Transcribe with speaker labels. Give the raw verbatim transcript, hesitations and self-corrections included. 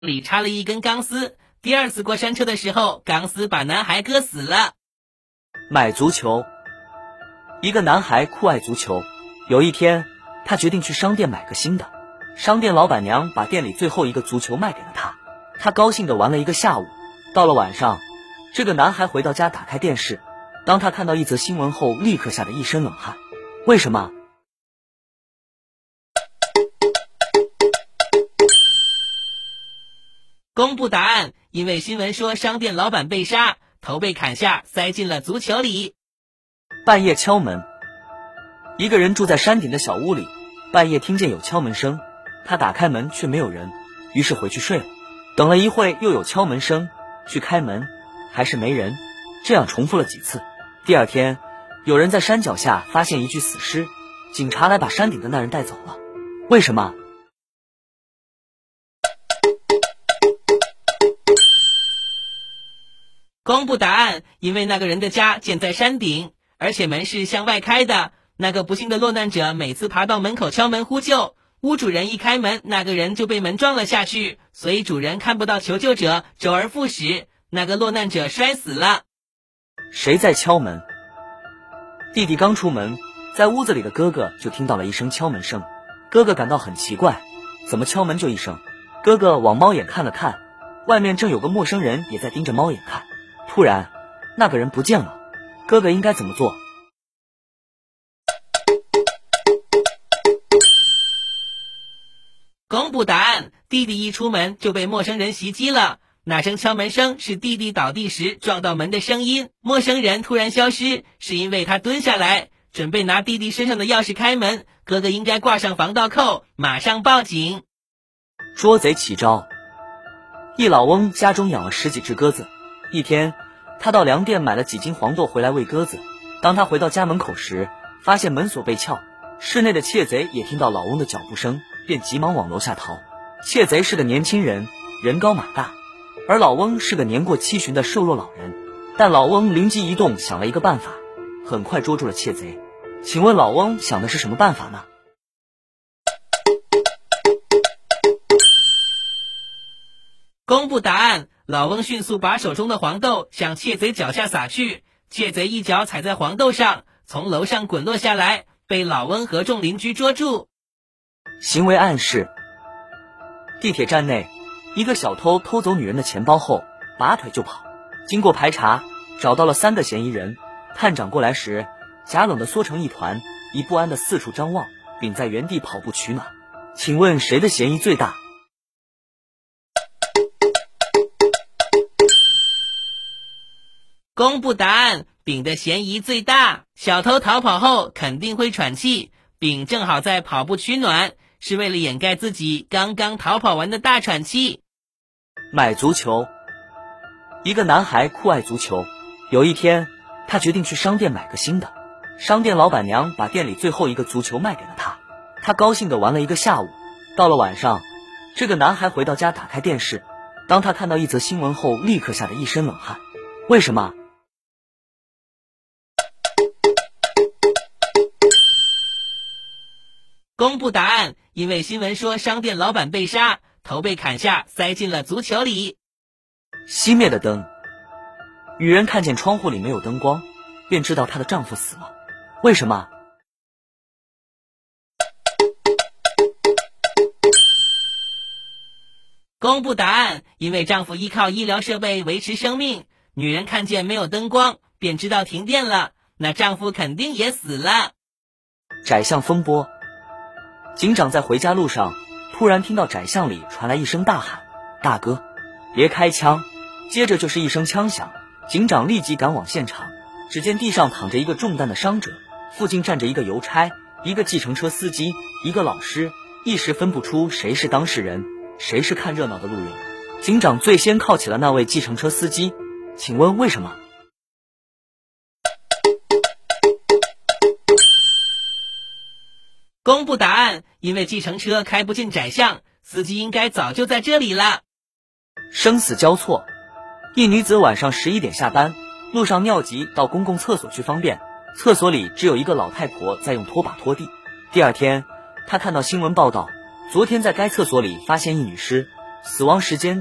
Speaker 1: 里插了一根钢丝，第二次过山车的时候，钢丝把男孩割死了。
Speaker 2: 买足球。一个男孩酷爱足球，有一天他决定去商店买个新的。商店老板娘把店里最后一个足球卖给了他，他高兴地玩了一个下午。到了晚上，这个男孩回到家打开电视，当他看到一则新闻后，立刻吓得一身冷汗。为什么？
Speaker 1: 公布答案，因为新闻说商店老板被杀，头被砍下，塞进了足球里。
Speaker 2: 半夜敲门。一个人住在山顶的小屋里，半夜听见有敲门声，他打开门却没有人，于是回去睡了。等了一会又有敲门声，去开门还是没人，这样重复了几次。第二天，有人在山脚下发现一具死尸，警察来把山顶的那人带走了。为什么？
Speaker 1: 公布答案，因为那个人的家建在山顶，而且门是向外开的。那个不幸的落难者每次爬到门口敲门呼救，屋主人一开门，那个人就被门撞了下去，所以主人看不到求救者，周而复始，那个落难者摔死了。
Speaker 2: 谁在敲门？弟弟刚出门，在屋子里的哥哥就听到了一声敲门声。哥哥感到很奇怪，怎么敲门就一声？哥哥往猫眼看了看，外面正有个陌生人也在盯着猫眼看。突然，那个人不见了，哥哥应该怎么做？
Speaker 1: 公布答案，弟弟一出门就被陌生人袭击了。那声敲门声是弟弟倒地时撞到门的声音，陌生人突然消失，是因为他蹲下来，准备拿弟弟身上的钥匙开门，哥哥应该挂上防盗扣，马上报警。
Speaker 2: 捉贼起招。一老翁家中养了十几只鸽子，一天他到粮店买了几斤黄豆回来喂鸽子。当他回到家门口时，发现门锁被撬，室内的窃贼也听到老翁的脚步声，便急忙往楼下逃。窃贼是个年轻人，人高马大，而老翁是个年过七旬的瘦弱老人。但老翁灵机一动，想了一个办法，很快捉住了窃贼。请问老翁想的是什么办法呢？
Speaker 1: 公布答案，老翁迅速把手中的黄豆向窃贼脚下撒去，窃贼一脚踩在黄豆上，从楼上滚落下来，被老翁和众邻居捉住。
Speaker 2: 行为暗示。地铁站内，一个小偷偷走女人的钱包后拔腿就跑，经过排查找到了三个嫌疑人。探长过来时，假冷的缩成一团，一不安的四处张望，并在原地跑步取暖。请问谁的嫌疑最大？
Speaker 1: 公布答案，丙的嫌疑最大。小偷逃跑后肯定会喘气，丙正好在跑步取暖，是为了掩盖自己刚刚逃跑完的大喘气。
Speaker 2: 买足球。一个男孩酷爱足球，有一天他决定去商店买个新的。商店老板娘把店里最后一个足球卖给了他，他高兴地玩了一个下午。到了晚上，这个男孩回到家打开电视，当他看到一则新闻后，立刻吓得一身冷汗。为什么？
Speaker 1: 公布答案，因为新闻说商店老板被杀，头被砍下，塞进了足球里。
Speaker 2: 熄灭的灯。女人看见窗户里没有灯光，便知道她的丈夫死了。为什么？
Speaker 1: 公布答案，因为丈夫依靠医疗设备维持生命，女人看见没有灯光，便知道停电了，那丈夫肯定也死了。
Speaker 2: 窄巷风波。警长在回家路上，突然听到窄巷里传来一声大喊：“大哥，别开枪！”接着就是一声枪响，警长立即赶往现场，只见地上躺着一个中弹的伤者，附近站着一个邮差、一个计程车司机、一个老师，一时分不出谁是当事人，谁是看热闹的路人。警长最先铐起了那位计程车司机，请问为什么？
Speaker 1: 公布答案，因为计程车开不进窄巷，司机应该早就在这里了。
Speaker 2: 生死交错。一女子晚上十一点下班，路上尿急到公共厕所去方便，厕所里只有一个老太婆在用拖把拖地。第二天，她看到新闻报道，昨天在该厕所里发现一女尸， 死亡时间